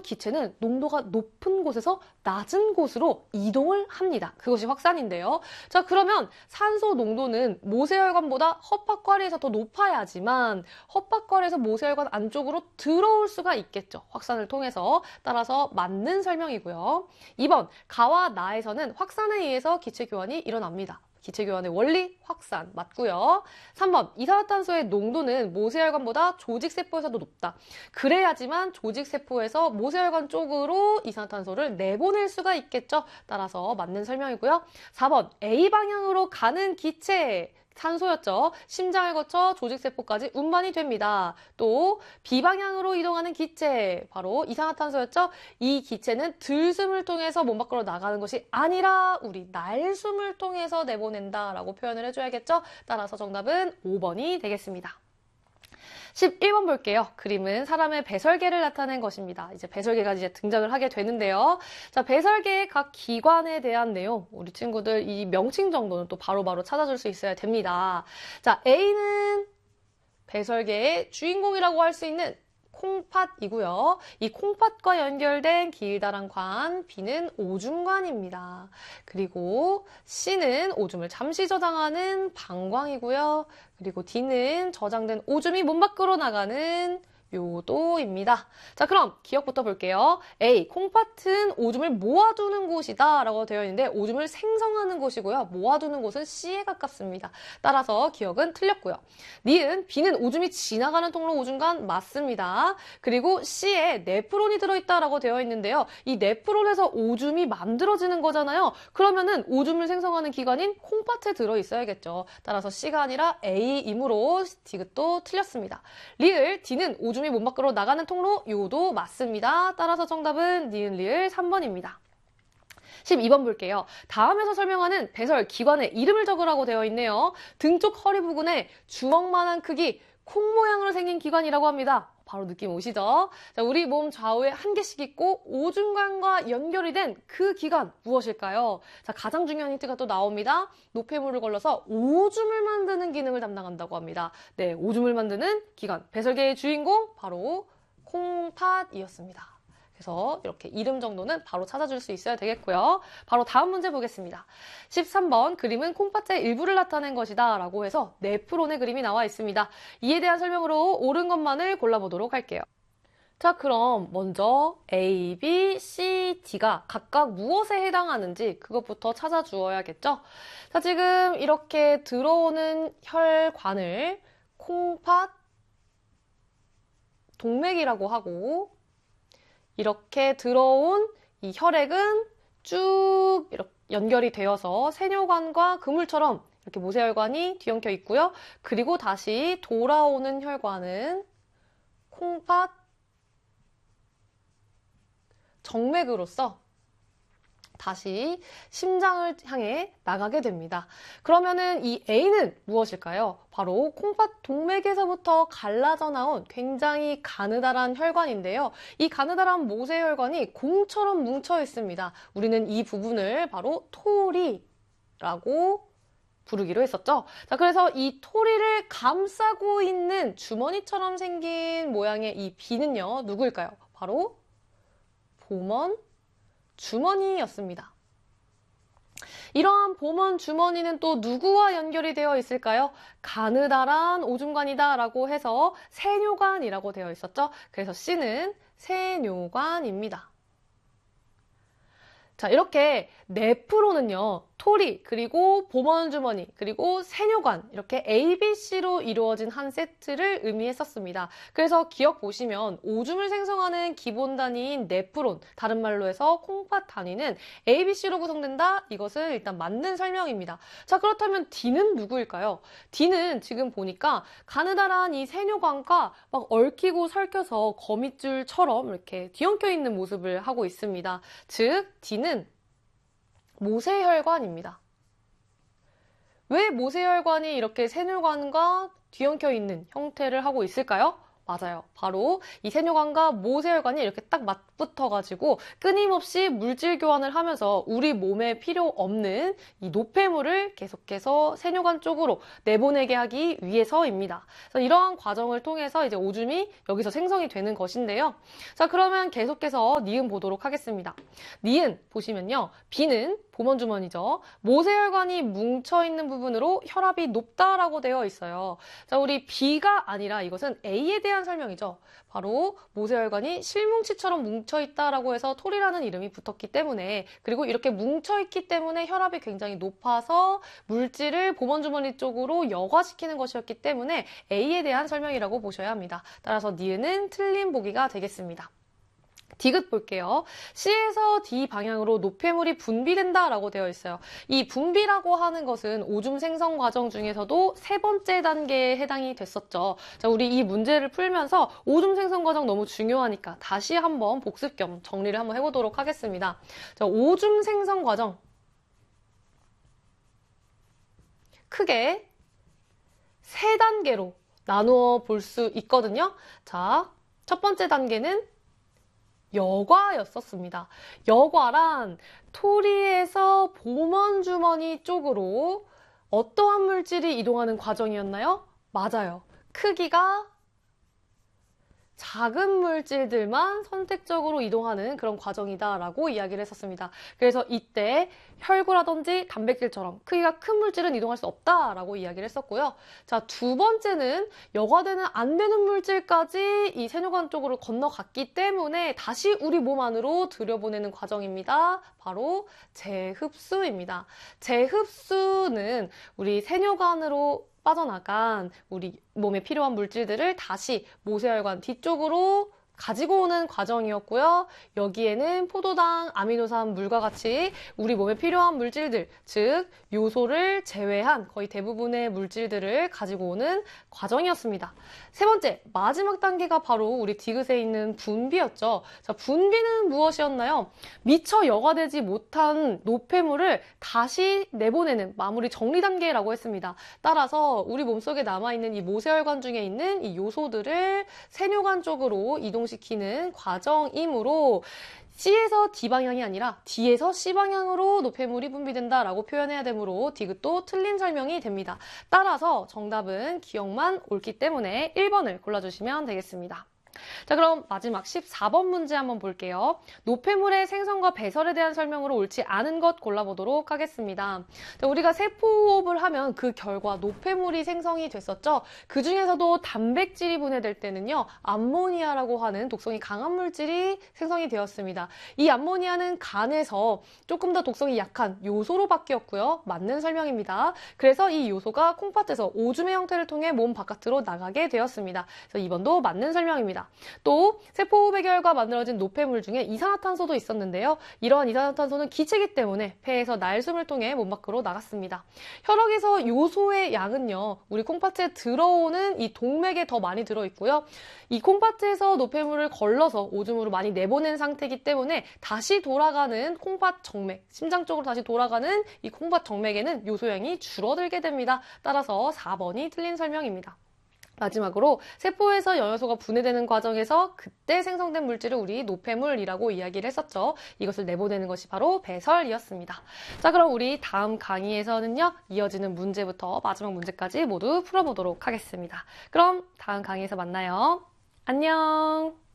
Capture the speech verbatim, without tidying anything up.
기체는 농도가 높은 곳에서 낮은 곳으로 이동을 합니다. 그것이 확산인데요. 자, 그러면 산소 농도는 모세혈관보다 헛박과리에서 더 높아야지만 헛박과리에서 모세혈관 안쪽으로 들어올 수가 있겠죠. 확산을 통해서. 따라서 맞는 설명이고요. 이 번, 가와 나에서는 확산에 의해서 기체 교환이 일어납니다. 기체 교환의 원리, 확산 맞고요. 삼 번, 이산화탄소의 농도는 모세혈관보다 조직세포에서도 높다. 그래야지만 조직세포에서 모세혈관 쪽으로 이산화탄소를 내보낼 수가 있겠죠. 따라서 맞는 설명이고요. 사 번, A 방향으로 가는 기체. 산소였죠. 심장을 거쳐 조직세포까지 운반이 됩니다. 또 B 방향으로 이동하는 기체, 바로 이산화탄소였죠. 이 기체는 들숨을 통해서 몸 밖으로 나가는 것이 아니라 우리 날숨을 통해서 내보낸다라고 표현을 해줘야겠죠. 따라서 정답은 오 번이 되겠습니다. 십일 번 볼게요. 그림은 사람의 배설계를 나타낸 것입니다. 이제 배설계가 이제 등장을 하게 되는데요. 자, 배설계의 각 기관에 대한 내용, 우리 친구들 이 명칭 정도는 또 바로바로 바로 찾아줄 수 있어야 됩니다. 자, A는 배설계의 주인공이라고 할 수 있는 콩팥이고요. 이 콩팥과 연결된 길다란 관, B는 오줌관입니다. 그리고 C는 오줌을 잠시 저장하는 방광이고요. 그리고 D는 저장된 오줌이 몸 밖으로 나가는 요도입니다. 자, 그럼 기억부터 볼게요. A, 콩팥은 오줌을 모아두는 곳이다 라고 되어 있는데 오줌을 생성하는 곳이고요. 모아두는 곳은 C에 가깝습니다. 따라서 기억은 틀렸고요. 니은, B는 오줌이 지나가는 통로 오줌관 맞습니다. 그리고 C에 네프론이 들어있다라고 되어 있는데요. 이 네프론에서 오줌이 만들어지는 거잖아요. 그러면은 오줌을 생성하는 기관인 콩팥에 들어있어야겠죠. 따라서 C가 아니라 A이므로 디귿도 틀렸습니다. 리을, D는 오줌 오줌이 몸 밖으로 나가는 통로, 요도 맞습니다. 따라서 정답은 니은 리을 삼 번입니다. 십이 번 볼게요. 다음에서 설명하는 배설 기관의 이름을 적으라고 되어 있네요. 등 쪽 허리 부근에 주먹만한 크기, 콩 모양으로 생긴 기관이라고 합니다. 바로 느낌 오시죠? 자, 우리 몸 좌우에 한 개씩 있고 오줌관과 연결이 된 그 기관 무엇일까요? 자, 가장 중요한 힌트가 또 나옵니다. 노폐물을 걸러서 오줌을 만드는 기능을 담당한다고 합니다. 네, 오줌을 만드는 기관, 배설계의 주인공 바로 콩팥이었습니다. 그래서 이렇게 이름 정도는 바로 찾아줄 수 있어야 되겠고요. 바로 다음 문제 보겠습니다. 십삼 번, 그림은 콩팥의 일부를 나타낸 것이다 라고 해서 네프론의 그림이 나와 있습니다. 이에 대한 설명으로 옳은 것만을 골라보도록 할게요. 자, 그럼 먼저 A, B, C, D가 각각 무엇에 해당하는지 그것부터 찾아주어야겠죠? 자, 지금 이렇게 들어오는 혈관을 콩팥 동맥이라고 하고 이렇게 들어온 이 혈액은 쭉 이렇게 연결이 되어서 세뇨관과 그물처럼 이렇게 모세혈관이 뒤엉켜 있고요. 그리고 다시 돌아오는 혈관은 콩팥 정맥으로서 다시 심장을 향해 나가게 됩니다. 그러면은 이 A는 무엇일까요? 바로 콩팥 동맥에서부터 갈라져 나온 굉장히 가느다란 혈관인데요. 이 가느다란 모세혈관이 공처럼 뭉쳐 있습니다. 우리는 이 부분을 바로 토리라고 부르기로 했었죠. 자, 그래서 이 토리를 감싸고 있는 주머니처럼 생긴 모양의 이 B는요, 누구일까요? 바로 봄원 주머니였습니다. 이러한 봄원 주머니는 또 누구와 연결이 되어 있을까요? 가느다란 오줌관이다 라고 해서 세뇨관이라고 되어 있었죠. 그래서 C는 세뇨관입니다. 자, 이렇게 네프론은요, 토리, 그리고 봄원 주머니, 그리고 세뇨관 이렇게 A, B, C로 이루어진 한 세트를 의미했었습니다. 그래서 기억 보시면 오줌을 생성하는 기본 단위인 네프론, 다른 말로 해서 콩팥 단위는 A, B, C로 구성된다? 이것은 일단 맞는 설명입니다. 자, 그렇다면 D는 누구일까요? D는 지금 보니까 가느다란 이 세뇨관과 막 얽히고 설켜서 거미줄처럼 이렇게 뒤엉켜 있는 모습을 하고 있습니다. 즉, D는 모세혈관입니다. 왜 모세혈관이 이렇게 세뇨관과 뒤엉켜 있는 형태를 하고 있을까요? 맞아요. 바로 이 세뇨관과 모세혈관이 이렇게 딱 맞붙어가지고 끊임없이 물질 교환을 하면서 우리 몸에 필요 없는 이 노폐물을 계속해서 세뇨관 쪽으로 내보내게 하기 위해서입니다. 그래서 이러한 과정을 통해서 이제 오줌이 여기서 생성이 되는 것인데요. 자, 그러면 계속해서 니은 보도록 하겠습니다. 니은 보시면요. 비는 보먼주머니죠. 모세혈관이 뭉쳐있는 부분으로 혈압이 높다라고 되어 있어요. 자, 우리 B가 아니라 이것은 A에 대한 설명이죠. 바로 모세혈관이 실뭉치처럼 뭉쳐있다라고 해서 톨이라는 이름이 붙었기 때문에, 그리고 이렇게 뭉쳐있기 때문에 혈압이 굉장히 높아서 물질을 보먼주머니 쪽으로 여과시키는 것이었기 때문에 A에 대한 설명이라고 보셔야 합니다. 따라서 니은은 틀린 보기가 되겠습니다. 디귿 볼게요. C에서 D 방향으로 노폐물이 분비된다라고 되어 있어요. 이 분비라고 하는 것은 오줌 생성 과정 중에서도 세 번째 단계에 해당이 됐었죠. 자, 우리 이 문제를 풀면서 오줌 생성 과정 너무 중요하니까 다시 한번 복습 겸 정리를 한번 해보도록 하겠습니다. 자, 오줌 생성 과정 크게 세 단계로 나누어 볼 수 있거든요. 자, 첫 번째 단계는 여과였었습니다. 여과란 토리에서 보먼주머니 쪽으로 어떠한 물질이 이동하는 과정이었나요? 맞아요. 크기가 작은 물질들만 선택적으로 이동하는 그런 과정이다라고 이야기를 했었습니다. 그래서 이때 혈구라든지 단백질처럼 크기가 큰 물질은 이동할 수 없다라고 이야기를 했었고요. 자, 두 번째는 여과되는 안 되는 물질까지 이 세뇨관 쪽으로 건너갔기 때문에 다시 우리 몸 안으로 들여보내는 과정입니다. 바로 재흡수입니다. 재흡수는 우리 세뇨관으로 빠져나간 우리 몸에 필요한 물질들을 다시 모세혈관 뒤쪽으로 가지고 오는 과정이었고요. 여기에는 포도당, 아미노산, 물과 같이 우리 몸에 필요한 물질들, 즉 요소를 제외한 거의 대부분의 물질들을 가지고 오는 과정이었습니다. 세 번째, 마지막 단계가 바로 우리 디귿에 있는 분비였죠. 자, 분비는 무엇이었나요? 미처 여과되지 못한 노폐물을 다시 내보내는 마무리 정리 단계라고 했습니다. 따라서 우리 몸속에 남아있는 이 모세혈관 중에 있는 이 요소들을 세뇨관 쪽으로 이동 시키는 과정이므로 C에서 D 방향이 아니라 D에서 C 방향으로 노폐물이 분비된다라고 표현해야 되므로 디귿도 틀린 설명이 됩니다. 따라서 정답은 기억만 옳기 때문에 일 번을 골라주시면 되겠습니다. 자, 그럼 마지막 십사 번 문제 한번 볼게요. 노폐물의 생성과 배설에 대한 설명으로 옳지 않은 것 골라보도록 하겠습니다. 자, 우리가 세포호흡을 하면 그 결과 노폐물이 생성이 됐었죠. 그 중에서도 단백질이 분해될 때는요, 암모니아라고 하는 독성이 강한 물질이 생성이 되었습니다. 이 암모니아는 간에서 조금 더 독성이 약한 요소로 바뀌었고요. 맞는 설명입니다. 그래서 이 요소가 콩팥에서 오줌의 형태를 통해 몸 바깥으로 나가게 되었습니다. 그래서 이 번도 맞는 설명입니다. 또 세포호흡의 결과 만들어진 노폐물 중에 이산화탄소도 있었는데요. 이러한 이산화탄소는 기체이기 때문에 폐에서 날숨을 통해 몸 밖으로 나갔습니다. 혈액에서 요소의 양은요, 우리 콩팥에 들어오는 이 동맥에 더 많이 들어있고요. 이 콩팥에서 노폐물을 걸러서 오줌으로 많이 내보낸 상태이기 때문에 다시 돌아가는 콩팥 정맥, 심장 쪽으로 다시 돌아가는 이 콩팥 정맥에는 요소량이 줄어들게 됩니다. 따라서 사 번이 틀린 설명입니다. 마지막으로 세포에서 영양소가 분해되는 과정에서 그때 생성된 물질을 우리 노폐물이라고 이야기를 했었죠. 이것을 내보내는 것이 바로 배설이었습니다. 자, 그럼 우리 다음 강의에서는요, 이어지는 문제부터 마지막 문제까지 모두 풀어보도록 하겠습니다. 그럼 다음 강의에서 만나요. 안녕!